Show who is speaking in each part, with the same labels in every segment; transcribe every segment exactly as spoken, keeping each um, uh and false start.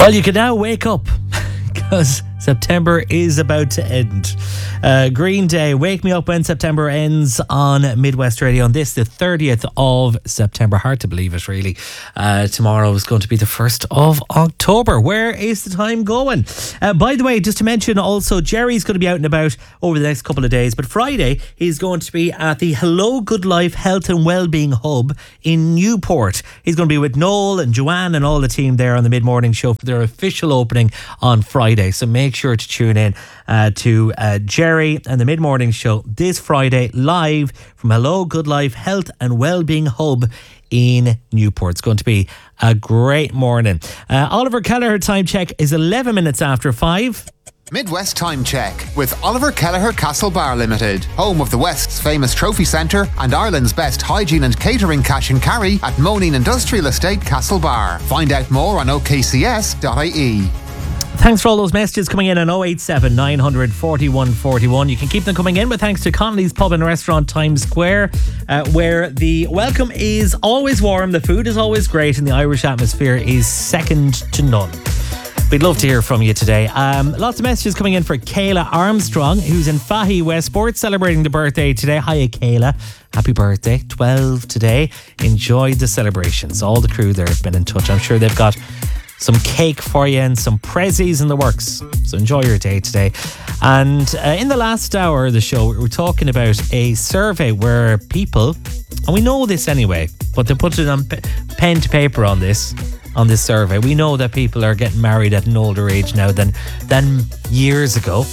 Speaker 1: Well, you can now wake up because September is about to end. Uh, Green Day, Wake Me Up When September Ends on Midwest Radio on this, the thirtieth of September. Hard to believe it, really. Uh, tomorrow is going to be the first of October. Where is the time going? Uh, by the way, just to mention also, Jerry's going to be out and about over the next couple of days, but Friday he's going to be at the Hello Good Life Health and Wellbeing Hub in Newport. He's going to be with Noel and Joanne and all the team there on the mid-morning show for their official opening on Friday. So make sure to tune in uh, to uh, Jerry and the mid-morning show this Friday live from Hello Good Life Health and Wellbeing Hub in Newport. It's going to be a great morning. Uh, Oliver Kelleher time check is eleven minutes after five.
Speaker 2: Midwest Time Check with Oliver Kelleher Castle Bar Limited, home of the West's famous trophy centre and Ireland's best hygiene and catering cash and carry at Moneen Industrial Estate Castle Bar. Find out more on o k c s dot i e.
Speaker 1: Thanks for all those messages coming in on oh eight seven, nine hundred, forty-one forty-one. You can keep them coming in with thanks to Connolly's Pub and Restaurant Times Square, uh, where the welcome is always warm, the food is always great, and the Irish atmosphere is second to none. We'd love to hear from you today. Um, lots of messages coming in for Kayla Armstrong, who's in Fahy Westport, celebrating the birthday today. Hiya, Kayla. Happy birthday. twelve today. Enjoy the celebrations. All the crew there have been in touch. I'm sure they've got some cake for you and some prezzies in the works. So enjoy your day today. And uh, in the last hour of the show, we were talking about a survey where people, and we know this anyway, but they put it on p- pen to paper on this, on this survey. We know that people are getting married at an older age now than, than years ago.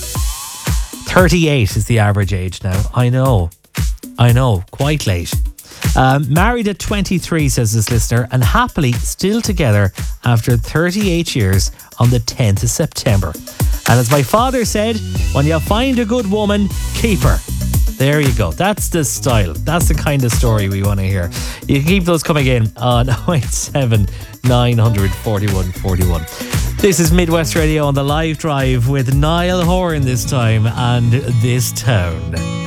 Speaker 1: thirty-eight is the average age now. I know. I know. Quite late. Um, married at twenty-three, says this listener, and happily still together after thirty-eight years on the tenth of September. And as my father said, when you find a good woman, keep her. There you go. That's the style. That's the kind of story we want to hear. You can keep those coming in on oh eight seven, nine hundred, forty-one forty-one. This is Midwest Radio on the live drive with Niall Horan this time and This Town.